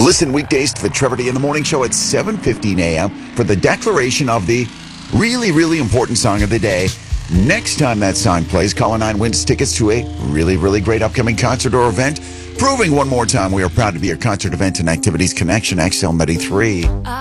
Listen weekdays to the Trevor Day in the Morning Show at 7:15 a.m. for the declaration of the really, really important song of the day. Next time that song plays, Caller 9 wins tickets to a really, really great upcoming concert or event, proving one more time we are proud to be your concert event and activities connection, XL93.